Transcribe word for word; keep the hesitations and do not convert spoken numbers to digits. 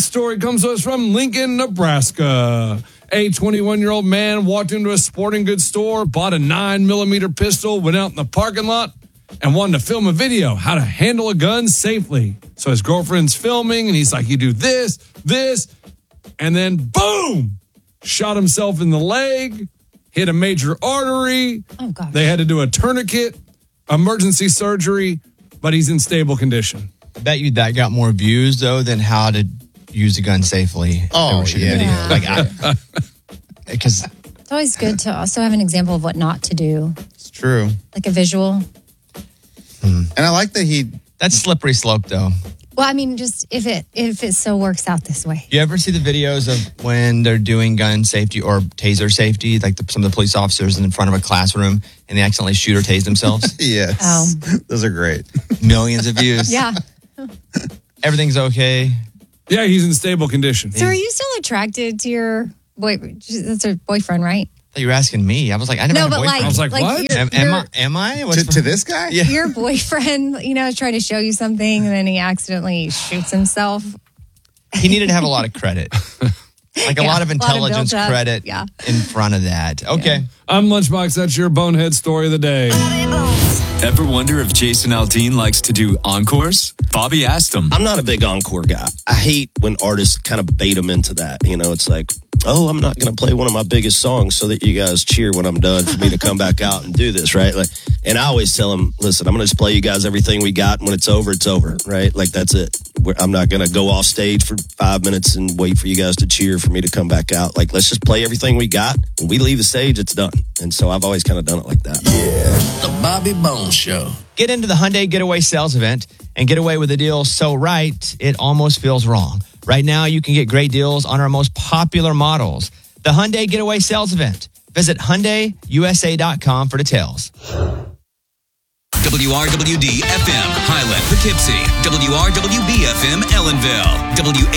story comes to us from Lincoln, Nebraska. A twenty-one-year-old man walked into a sporting goods store, bought a nine millimeter pistol, went out in the parking lot, and wanted to film a video how to handle a gun safely. So his girlfriend's filming, and he's like, you do this, this, and then boom, shot himself in the leg, hit a major artery. Oh, gosh. They had to do a tourniquet, emergency surgery, but he's in stable condition. I bet you that got more views, though, than how to use a gun safely. Oh, yeah. Yeah. Like, I, because It's always good to also have an example of what not to do, It's true. like a visual. And I like that he, that's slippery slope, though. Well, I mean, just if it if it so works out this way. You ever see the videos of when they're doing gun safety or taser safety, like the, some of the police officers in front of a classroom and they accidentally shoot or tase themselves? yes. Oh. Those are great. Millions of views. Yeah. Everything's okay. Yeah, he's in stable condition. So are you still attracted to your boy? That's her boyfriend, right? I thought you were asking me. I was like, I never No, had a but boyfriend. like, I was like, what? Your, am, am your, I? Am I? What's to, to this guy? Yeah. your boyfriend, you know, is trying to show you something, and then he accidentally shoots himself. He needed to have a lot of credit. Like a Yeah, lot of a lot of intelligence built up. credit Yeah. in front of that. Okay. I'm Lunchbox. That's your bonehead story of the day. Ever wonder if Jason Aldean likes to do encores? Bobby asked him. I'm not a big encore guy. I hate when artists kind of bait them into that. You know, it's like, oh, I'm not going to play one of my biggest songs so that you guys cheer when I'm done for me to come back out and do this, right? Like, and I always tell them, listen, I'm going to just play you guys everything we got. And when it's over, it's over, right? Like, that's it. We're, I'm not going to go off stage for five minutes and wait for you guys to cheer for me to come back out. Like, let's just play everything we got. When we leave the stage, it's done. And so I've always kind of done it like that. Yeah, the Bobby Bones Show. Get into the Hyundai Getaway sales event and get away with a deal so right, it almost feels wrong. Right now, you can get great deals on our most popular models. The Hyundai Getaway sales event. Visit Hyundai U S A dot com for details. W R W D F M, Highland, Poughkeepsie. W R W B F M, Ellenville. W